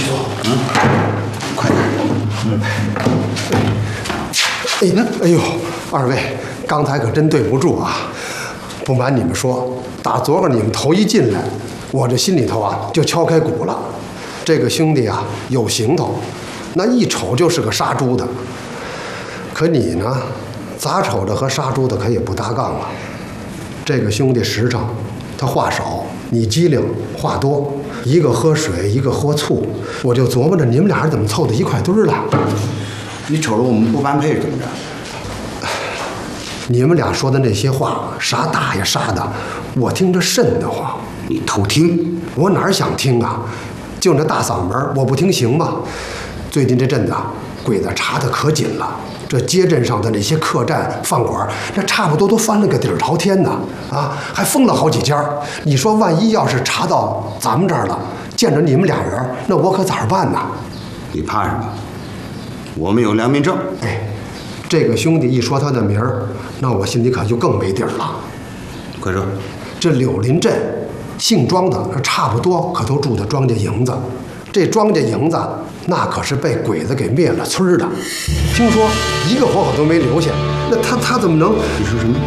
去做。快点。哎呦，二位，刚才可真对不住啊！不瞒你们说，打昨个你们头一进来，我这心里头啊就敲开鼓了。这个兄弟啊有行头，那一瞅就是个杀猪的。可你呢，咋瞅着和杀猪的可也不搭杠啊？这个兄弟实诚，他话少，你机灵话多，一个喝水，一个喝醋，我就琢磨着你们俩人怎么凑到一块堆儿了。 你瞅着我们不般配怎么着？ 你们俩说的那些话，啥大爷杀的，我听着瘆得慌。 你偷听？ 我哪儿想听啊？就那大嗓门，我不听行吗？最近这阵子啊，鬼子查得可紧了。这街镇上的那些客栈、饭馆，那差不多都翻了个底儿朝天呢，啊，还封了好几家。你说万一要是查到咱们这儿了，见着你们俩人，那我可咋办呢？ 你怕什么？我们有良民证。 哎，这个兄弟一说他的名儿，那我心里可就更没底儿了。 快说， 这柳林镇姓庄的，差不多可都住在庄稼营子。这庄稼营子那可是被鬼子给灭了村儿的，听说一个活口都没留下。那他怎么能？ 你说什么？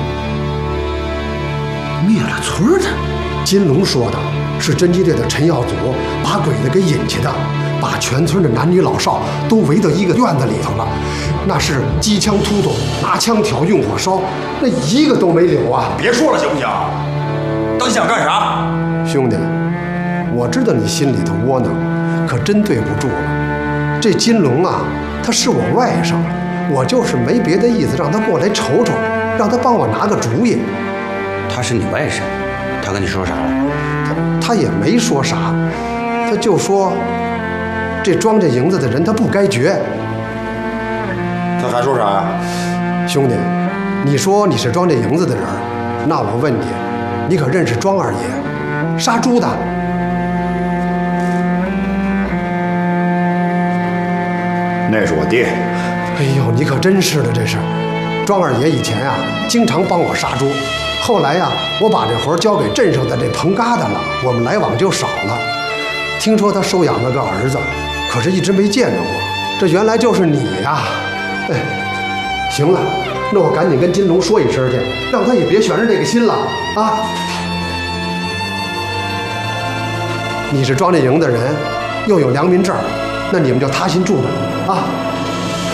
灭了村儿的？ 金龙说的是侦缉队的陈耀祖把鬼子给引去的，把全村的男女老少都围到一个院子里头了。那是机枪突突，拿枪挑，用火烧，那一个都没留啊！ 别说了行不行？到底想干啥？ 兄弟，我知道你心里头窝囊，可真对不住了。这金龙啊，他是我外甥，我就是没别的意思，让他过来瞅瞅，让他帮我拿个主意。 他是你外甥，他跟你说啥了？ 他也没说啥，他就说这庄稼营子的人他不该绝。 他还说啥呀？ 兄弟，你说你是庄稼营子的人，那我问你，你可认识庄二爷，杀猪的？ 那是我爹。 哎呦，你可真是的，这是。庄二爷以前啊，经常帮我杀猪，后来呀，我把这活交给镇上的这棚疙瘩了，我们来往就少了。听说他收养了个儿子，可是一直没见着我。这原来就是你呀！哎，行了，那我赶紧跟金龙说一声去，让他也别悬着这个心了啊！你是庄稼营的人，又有良民证，那你们就踏心住着啊！